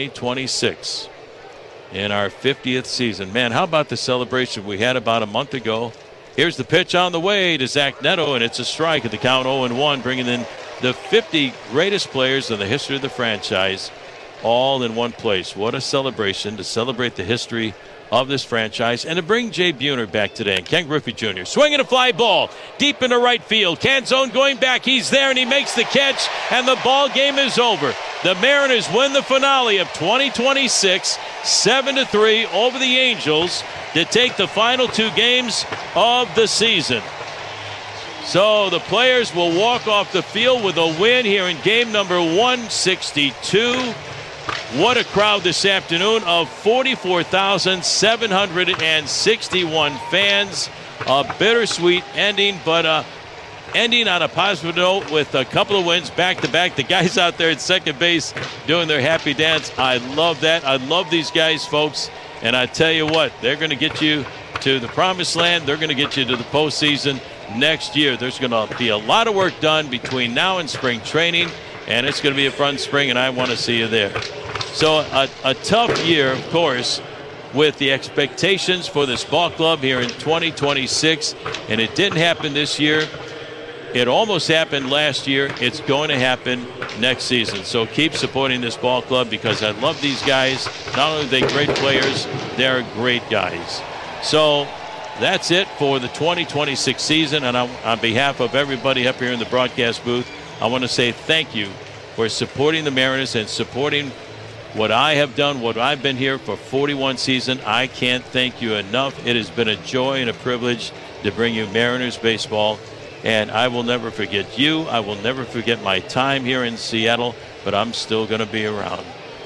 2026 in our 50th season. Man, how about the celebration we had about a month ago? Here's the pitch on the way to Zach Neto, and it's a strike at the count 0-1, bringing in the 50 greatest players in the history of the franchise all in one place. What a celebration to celebrate the history of this franchise and to bring Jay Buhner back today. And Ken Griffey Jr. swinging a fly ball deep into right field. Canzone going back. He's there and he makes the catch, and the ball game is over. The Mariners win the finale of 2026 7-3 over the Angels to take the final 2 games of the season. So the players will walk off the field with a win here in game number 162. What a crowd this afternoon of 44,761 fans. A bittersweet ending, but ending on a positive note with a couple of wins back-to-back. The guys out there at second base doing their happy dance. I love that. I love these guys, folks. And I tell you what, they're going to get you to the promised land. They're going to get you to the postseason next year. There's going to be a lot of work done between now and spring training, and it's going to be a fun spring, and I want to see you there. So a tough year, of course, with the expectations for this ball club here in 2026, and it didn't happen this year. It almost happened last year. It's going to happen next season. So keep supporting this ball club because I love these guys. Not only are they great players, they're great guys. So that's it for the 2026 season. And on behalf of everybody up here in the broadcast booth, I want to say thank you for supporting the Mariners and supporting what I have done, what I've been here for 41 seasons. I can't thank you enough. It has been a joy and a privilege to bring you Mariners baseball. And I will never forget you. I will never forget my time here in Seattle, but I'm still going to be around.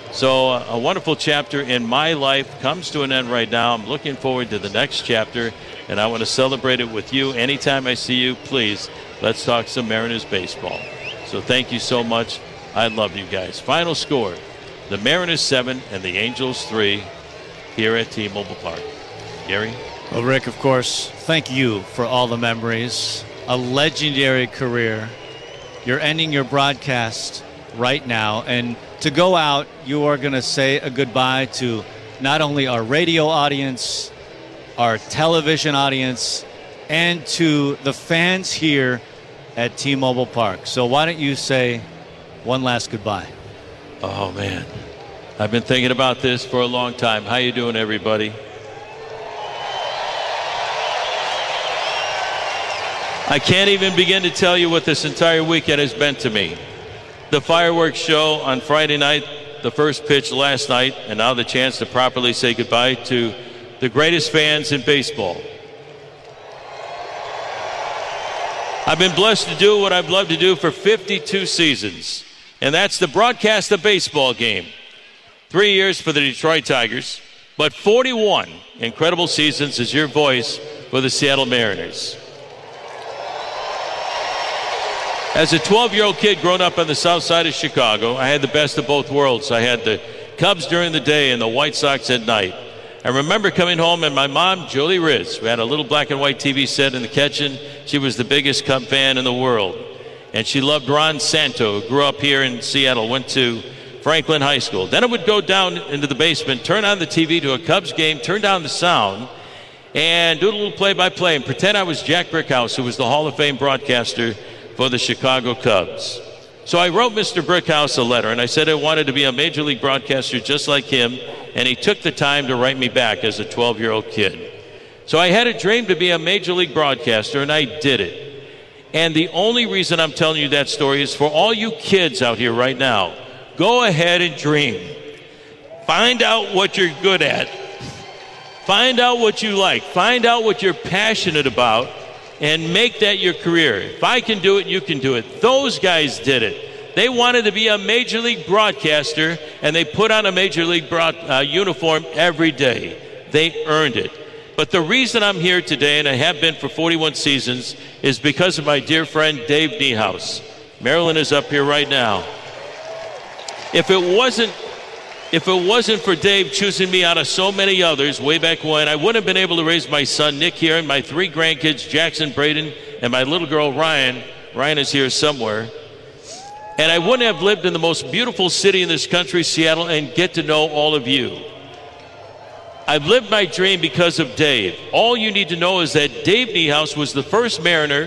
So a wonderful chapter in my life comes to an end right now. I'm looking forward to the next chapter, and I want to celebrate it with you. Anytime I see you, please, let's talk some Mariners baseball. So thank you so much. I love you guys. Final score, the Mariners 7 and the Angels 3 here at T-Mobile Park. Gary? Well, Rick, of course, thank you for all the memories. A legendary career. You're ending your broadcast right now, and to go out, you are going to say a goodbye to not only our radio audience, our television audience, and to the fans here at T-Mobile Park. So why don't you say one last goodbye? Oh, man. I've been thinking about this for a long time. How you doing, everybody? I can't even begin to tell you what this entire weekend has meant to me. The fireworks show on Friday night, the first pitch last night, and now the chance to properly say goodbye to the greatest fans in baseball. I've been blessed to do what I've loved to do for 52 seasons, and that's the broadcast of baseball game. 3 years for the Detroit Tigers, but 41 incredible seasons as your voice for the Seattle Mariners. As a 12-year-old kid growing up on the south side of Chicago, I had the best of both worlds. I had the Cubs during the day and the White Sox at night. I remember coming home and my mom, Jolie Riz, who had a little black and white TV set in the kitchen, she was the biggest Cub fan in the world. And she loved Ron Santo, who grew up here in Seattle, went to Franklin High School. Then I would go down into the basement, turn on the TV to a Cubs game, turn down the sound, and do a little play-by-play and pretend I was Jack Brickhouse, who was the Hall of Fame broadcaster for the Chicago Cubs. So I wrote Mr. Brickhouse a letter, and I said I wanted to be a major league broadcaster just like him, and he took the time to write me back as a 12-year-old kid. So I had a dream to be a major league broadcaster, and I did it. And the only reason I'm telling you that story is for all you kids out here right now. Go ahead and dream. Find out what you're good at. Find out what you like. Find out what you're passionate about. And make that your career. If I can do it, you can do it. Those guys did it. They wanted to be a major league broadcaster, and they put on a major league uniform every day. They earned it. But the reason I'm here today, and I have been for 41 seasons, is because of my dear friend Dave Niehaus. Marilyn is up here right now. If it wasn't for Dave choosing me out of so many others way back when, I wouldn't have been able to raise my son Nick here and my 3 grandkids, Jackson, Braden, and my little girl Ryan. Ryan is here somewhere. And I wouldn't have lived in the most beautiful city in this country, Seattle, and get to know all of you. I've lived my dream because of Dave. All you need to know is that Dave Niehaus was the first Mariner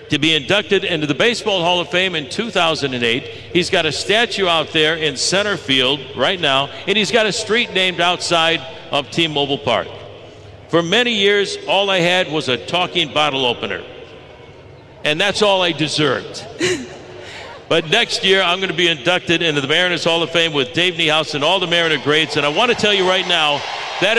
to be inducted into the Baseball Hall of Fame in 2008. He's got a statue out there in center field right now, and he's got a street named outside of T-Mobile Park. For many years, all I had was a talking bottle opener, and that's all I deserved. But next year, I'm going to be inducted into the Mariners Hall of Fame with Dave Niehaus and all the Mariner greats, and I want to tell you right now, that